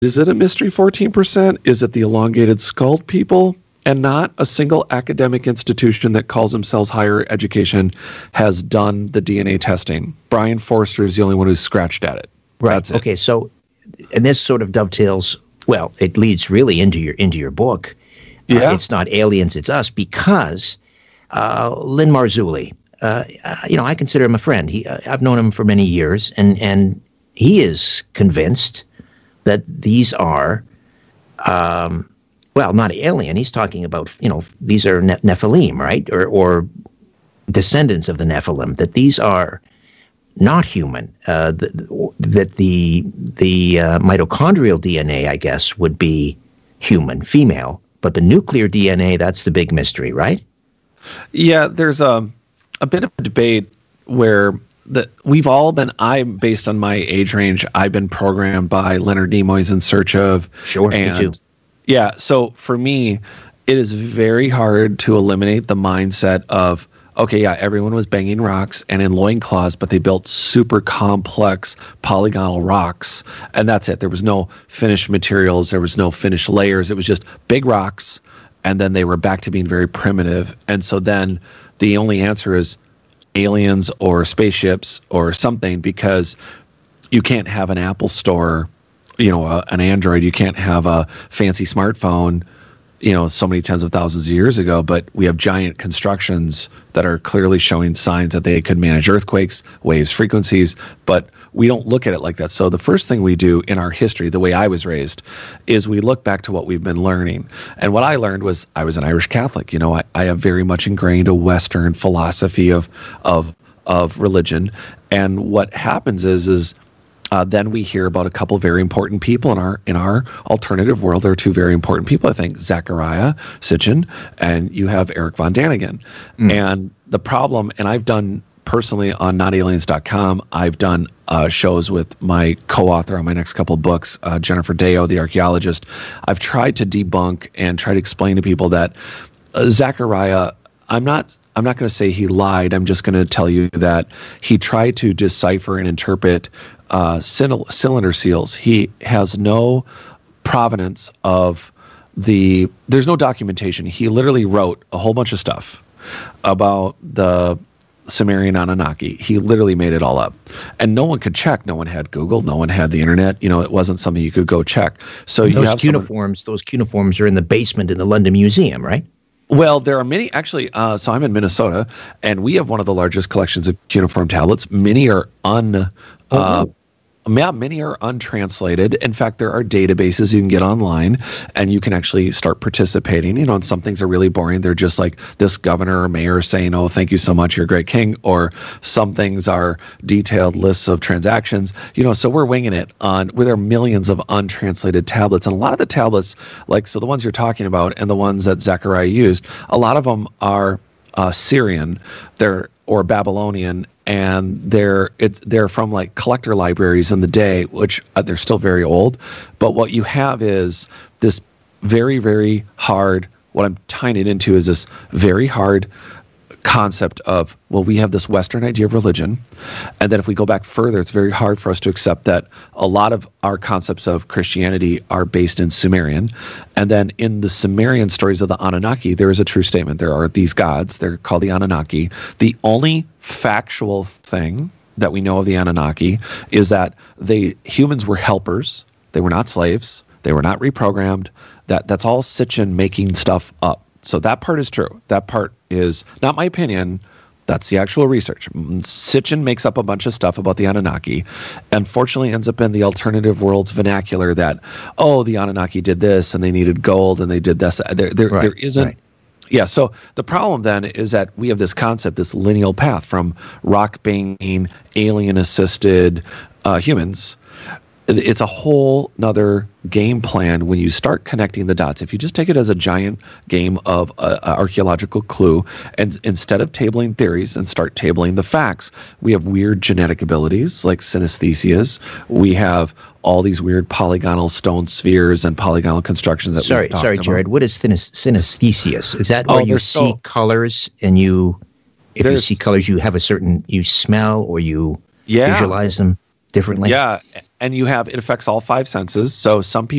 Is it a mystery 14%? Is it the elongated skulled people? And not a single academic institution that calls themselves higher education has done the DNA testing. Brian Forster is the only one who's scratched at it. Right. That's it. Okay. So, and this sort of dovetails. Well, it leads really into your book. Yeah. It's not aliens, it's us, because Lynn Marzulli. I consider him a friend. I've known him for many years, and he is convinced that these are. Well, not alien. He's talking about, these are Nephilim, right? Or descendants of the Nephilim, that these are not human, that the mitochondrial DNA, I guess, would be human, female, but the nuclear DNA, that's the big mystery, right? Yeah, there's a bit of a debate where we've all been, based on my age range, I've been programmed by Leonard Nimoy's In Search Of. Sure, me too. Yeah, so for me, it is very hard to eliminate the mindset of, okay, yeah, everyone was banging rocks and in loincloths, but they built super complex polygonal rocks, and that's it. There was no finished materials. There was no finished layers. It was just big rocks, and then they were back to being very primitive. And so then the only answer is aliens or spaceships or something, because you can't have an Apple store, an Android. You can't have a fancy smartphone, so many tens of thousands of years ago, but we have giant constructions that are clearly showing signs that they could manage earthquakes, waves, frequencies, but we don't look at it like that. So the first thing we do in our history, the way I was raised, is we look back to what we've been learning. And what I learned was I was an Irish Catholic. I have very much ingrained a Western philosophy of religion. And what happens is then we hear about a couple of very important people in our alternative world. There are two very important people, I think, Zecharia Sitchin, and you have Eric von Daniken. And the problem, and I've done personally on NotAliens.com, I've done shows with my co-author on my next couple of books, Jennifer Deo, the archaeologist. I've tried to debunk and try to explain to people that Zecharia, I'm not going to say he lied. I'm just going to tell you that he tried to decipher and interpret cylinder seals. He has no provenance of there's no documentation. He literally wrote a whole bunch of stuff about the Sumerian Anunnaki. He literally made it all up. And no one could check. No one had Google. No one had the internet. It wasn't something you could go check. So those cuneiforms are in the basement in the London Museum, right? Well, there are many, actually, so I'm in Minnesota, and we have one of the largest collections of cuneiform tablets. Many are many are untranslated. In fact, there are databases you can get online, and you can actually start participating. And some things are really boring. They're just like this governor or mayor saying, "Oh, thank you so much, you're a great king." Or some things are detailed lists of transactions. So we're winging it where there are millions of untranslated tablets, and a lot of the tablets, so the ones you're talking about and the ones that Zecharia used, a lot of them are Syrian, or Babylonian, and they're from collector libraries in the day, which they're still very old. But what you have is this very, very hard. What I'm tying it into is this very hard concept of, well, we have this Western idea of religion, and then if we go back further, it's very hard for us to accept that a lot of our concepts of Christianity are based in Sumerian. And then in the Sumerian stories of the Anunnaki, there is a true statement. There are these gods, they're called the Anunnaki. The only factual thing that we know of the Anunnaki is that humans were helpers. They were not slaves. They were not reprogrammed. That's all Sitchin making stuff up. So that part is true. That part is not my opinion. That's the actual research. Sitchin makes up a bunch of stuff about the Anunnaki. Unfortunately, ends up in the alternative world's vernacular that, the Anunnaki did this and they needed gold and they did this. There isn't. Right. Yeah, so the problem then is that we have this concept, this lineal path from rock-banging, alien-assisted humans. It's a whole nother game plan when you start connecting the dots. If you just take it as a giant game of archaeological clue, and instead of tabling theories and start tabling the facts, we have weird genetic abilities like synesthesias. We have all these weird polygonal stone spheres and polygonal constructions that we've talked about. Jared, what is synesthesias? Is that where you see colors and if you see colors, you have you smell or you visualize them differently? Yeah. and it affects all five senses. So some people